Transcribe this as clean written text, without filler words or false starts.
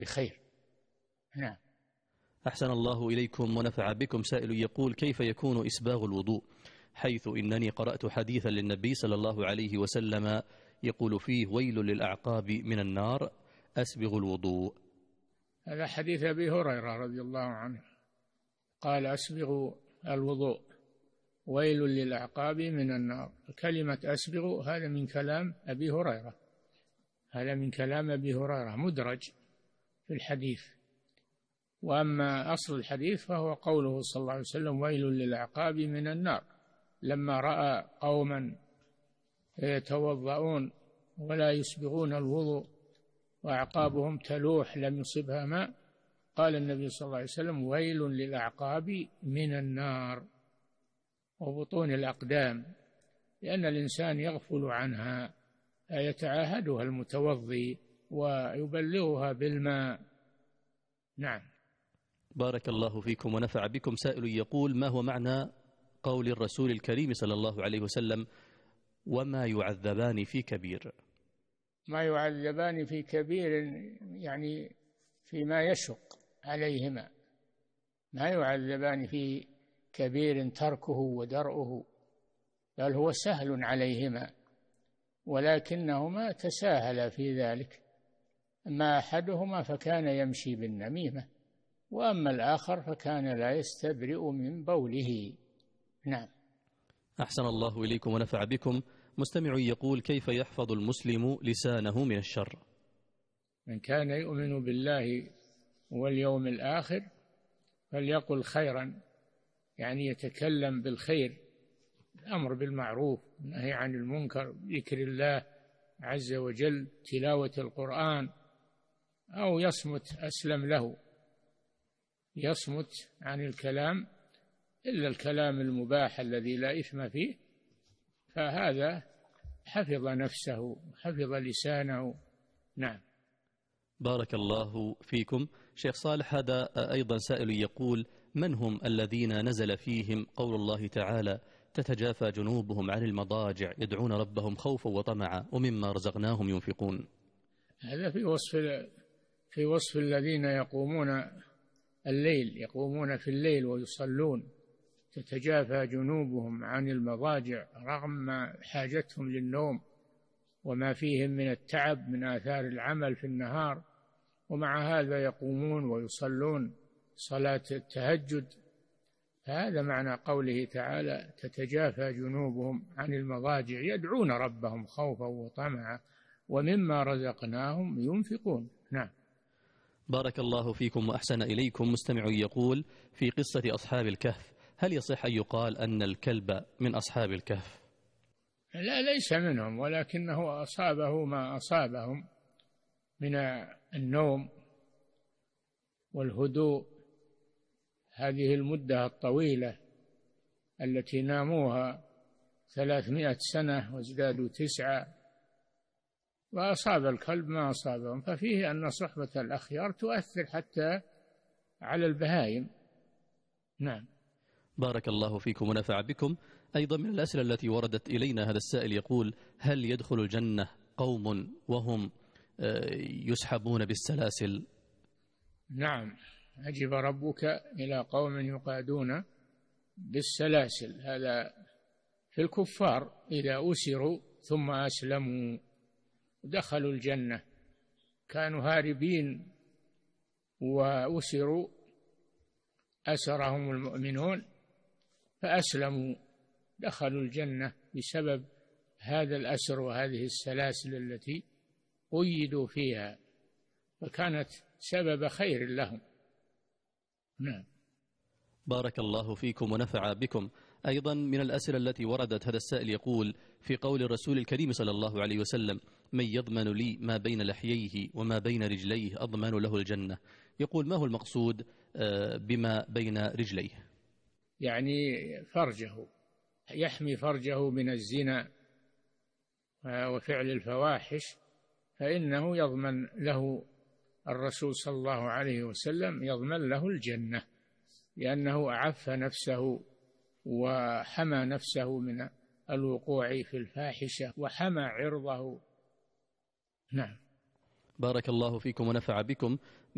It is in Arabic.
بخير. نعم. أحسن الله إليكم ونفع بكم. سائل يقول: كيف يكون إسباغ الوضوء، حيث إنني قرأت حديثا للنبي صلى الله عليه وسلم يقول فيه: ويل للأعقاب من النار، أسبغ الوضوء. هذا حديث أبي هريرة رضي الله عنه، قال: أسبغ الوضوء، ويل للأعقاب من النار. كلمة أسبغ هذا من كلام أبي هريرة، هذا من كلام أبي هريرة مدرج في الحديث. وأما أصل الحديث فهو قوله صلى الله عليه وسلم: ويل للأعقاب من النار، لما رأى قوما يتوضؤون ولا يسبغون الوضوء وأعقابهم تلوح لم يصبها ماء، قال النبي صلى الله عليه وسلم: ويل للأعقاب من النار، وبطون الأقدام، لأن الإنسان يغفل عنها، يتعاهدها المتوضي ويبلغها بالماء. نعم. بارك الله فيكم ونفع بكم. سائل يقول: ما هو معنى قول الرسول الكريم صلى الله عليه وسلم: وما يعذبان في كبير؟ ما يعذبان في كبير يعني فيما يشق عليهما، ما يعذبان في كبير تركه ودرؤه، بل هو سهل عليهما، ولكنهما تساهلا في ذلك. أما أحدهما فكان يمشي بالنميمة، وأما الآخر فكان لا يستبرئ من بوله. نعم. أحسن الله إليكم ونفع بكم. مستمع يقول: كيف يحفظ المسلم لسانه من الشر؟ من كان يؤمن بالله واليوم الآخر فليقل خيرا، يعني يتكلم بالخير، الأمر بالمعروف، النهي عن المنكر، ذكر الله عز وجل، تلاوة القرآن، أو يصمت أسلم له، يصمت عن الكلام إلا الكلام المباح الذي لا إثم فيه، فهذا حفظ نفسه، حفظ لسانه. نعم. بارك الله فيكم. شيخ صالح، هذا أيضا سائل يقول: من هم الذين نزل فيهم قول الله تعالى: تتجافى جنوبهم عن المضاجع يدعون ربهم خوفا وطمعا ومما رزقناهم ينفقون؟ هذا في وصف الذين يقومون الليل، يقومون في الليل ويصلون. تتجافى جنوبهم عن المضاجع رغم حاجتهم للنوم وما فيهم من التعب من آثار العمل في النهار، ومع هذا يقومون ويصلون صلاة التهجد. هذا معنى قوله تعالى: تتجافى جنوبهم عن المضاجع يدعون ربهم خوفا وطمعا ومما رزقناهم ينفقون. نعم. بارك الله فيكم وأحسن إليكم. مستمع يقول: في قصة أصحاب الكهف، هل يصح أن يقال أن الكلب من أصحاب الكهف؟ لا، ليس منهم، ولكنه أصابه ما أصابهم من النوم والهدوء هذه المدة الطويلة التي ناموها 300 سنة وازدادوا 9، وأصاب الكلب ما أصابهم. ففيه أن صحبة الأخيار تؤثر حتى على البهائم. نعم. بارك الله فيكم ونفع بكم. أيضا من الأسئلة التي وردت إلينا هذا السائل يقول: هل يدخل الجنة قوم وهم يسحبون بالسلاسل؟ نعم. عجب ربك إلى قوم يقادون بالسلاسل، هذا في الكفار إذا أسروا ثم أسلموا دخلوا الجنة، كانوا هاربين وأسروا، أسرهم المؤمنون فأسلموا، دخلوا الجنة بسبب هذا الأسر وهذه السلاسل التي قيدوا فيها، فكانت سبب خير لهم. نعم. بارك الله فيكم ونفع بكم. أيضا من الأسئلة التي وردت هذا السائل يقول: في قول الرسول الكريم صلى الله عليه وسلم: من يضمن لي ما بين لحييه وما بين رجليه أضمن له الجنة، يقول: ما هو المقصود بما بين رجليه؟ يعني فرجه، يحمي فرجه من الزنا وفعل الفواحش، فإنه يضمن له، الرسول صلى الله عليه وسلم يضمن له الجنة، لأنه أعف نفسه وحمى نفسه من الوقوع في الفاحشة وحمى عرضه. نعم. بارك الله فيكم ونفع بكم.